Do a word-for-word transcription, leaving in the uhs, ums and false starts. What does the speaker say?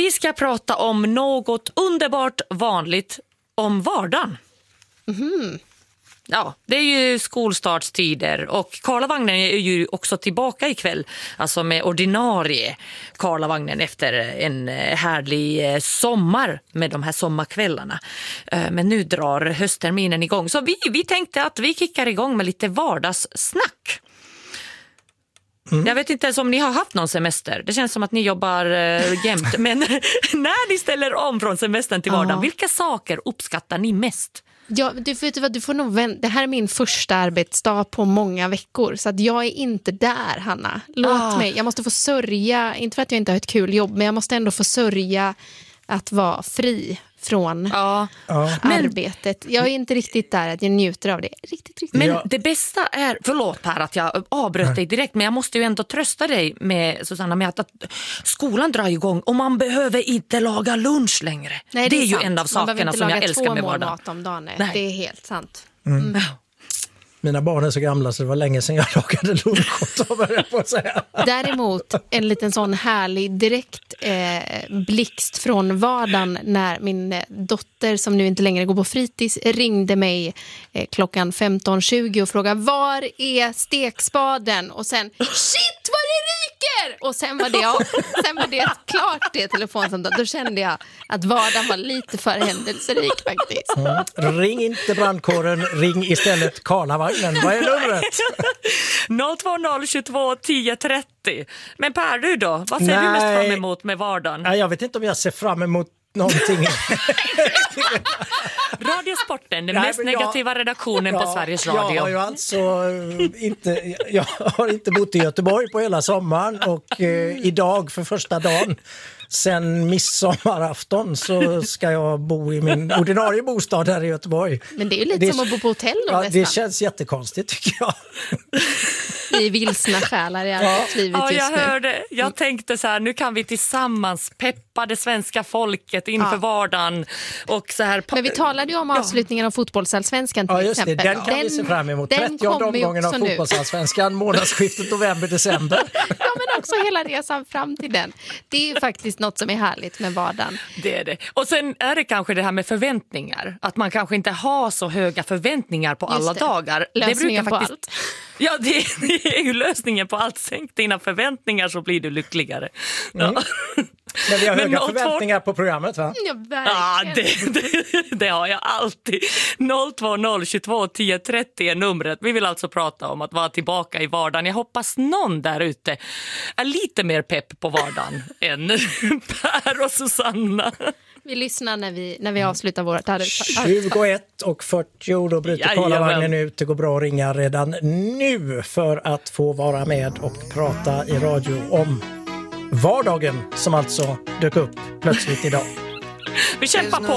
Vi ska prata om något underbart vanligt om vardagen. Mhm. Ja, det är ju skolstartstider och Karlavagnen är ju också tillbaka ikväll. Alltså med ordinarie Karlavagnen efter en härlig sommar med de här sommarkvällarna. Men nu drar höstterminen igång. Så vi, vi tänkte att vi kickar igång med lite vardagssnack. Mm. Jag vet inte ens om ni har haft någon semester. Det känns som att ni jobbar uh, jämt. Men när ni ställer om från semestern till vardagen, ja. Vilka saker uppskattar ni mest? Ja, du, vet vad, du får nog vänta. Det här är min första arbetsdag på många veckor. Så att jag är inte där, Hanna. Låt ah. mig, jag måste få sörja. Inte för att jag inte har ett kul jobb, men jag måste ändå få sörja att vara fri från ja. arbetet. Jag är inte riktigt där att jag njuter av det. Riktigt, riktigt. Men ja. det bästa är, förlåt Per att jag avbröt dig direkt, men jag måste ju ändå trösta dig med Susanna med att, att skolan drar igång och man behöver inte laga lunch längre. Nej, det, det är, är ju en av sakerna som jag älskar med vardagen. Mat om dagen. Nej. Det är helt sant. Mm. Mm. Mina barn är så gamla så det var länge sedan jag lagade lunch och började på att säga. Däremot en liten sån härlig direkt eh, blixt från vardagen när min dotter som nu inte längre går på fritids ringde mig eh, klockan femton tjugo och frågade var är stekspaden? Och sen shit vad det ryker! Och sen var det, ja, sen var det klart det telefonsamtalet. Då kände jag att vardagen var lite för händelserik faktiskt. Mm. Ring inte brandkåren, ring istället Karlavagnen. Vad är numret? noll två noll tjugotvå tio trettio. Men Per, du då? Vad ser Nej. du mest fram emot med vardagen? Nej, jag vet inte om jag ser fram emot någonting. Radiosporten, den Nej, mest jag, negativa redaktionen ja, på Sveriges Radio. Jag har ju alltså inte, jag har inte bott i Göteborg på hela sommaren och eh, idag för första dagen sen midsommarafton så ska jag bo i min ordinarie bostad här i Göteborg. Men det är ju lite det, som att bo på hotell då, ja, nästan. det känns jättekonstigt tycker jag. Vi är vilsna själar i arbetslivet ja, just jag nu. Hörde, jag tänkte så här, nu kan vi tillsammans peppa det svenska folket inför ja. vardagen. Och så här, men vi talade ju om avslutningen av fotbollsallsvenskan till ja, just exempel. Det. Den kan den, vi se fram emot. trettionde omgången av fotbollsallsvenskan, månadsskiftet november-december. Ja, men också hela resan fram till den. Det är ju faktiskt något som är härligt med vardagen. Det är det. Och sen är det kanske det här med förväntningar. Att man kanske inte har så höga förväntningar på alla det. dagar. Lösningen det brukar på faktiskt... allt. Ja, det är, det är ju lösningen på allt. Sänk dina förväntningar så blir du lyckligare. Mm. Ja. Men vi har höga Men förväntningar på programmet, va? Ja, verkligen. Ja, det, det, det har jag alltid. noll två noll tjugotvå tio trettio är numret. Vi vill alltså prata om att vara tillbaka i vardagen. Jag hoppas någon där ute är lite mer pepp på vardagen än Per och Susanna. Vi lyssnar när vi, när vi avslutar vårt arbete. tjugoett och fyrtio, då bryter Karlavagnen ut. Det går bra att ringa redan nu för att få vara med och prata i radio om vardagen som alltså dök upp plötsligt idag. Vi kämpar på.